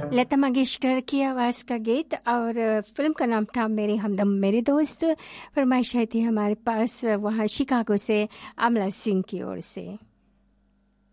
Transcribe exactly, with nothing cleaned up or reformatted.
लता मंगेशकर की आवाज़ का गीत और फिल्म का नाम था मेरे हमदम मेरे दोस्त। फरमाइश आई थी हमारे पास वहाँ शिकागो से अमला सिंह की ओर से।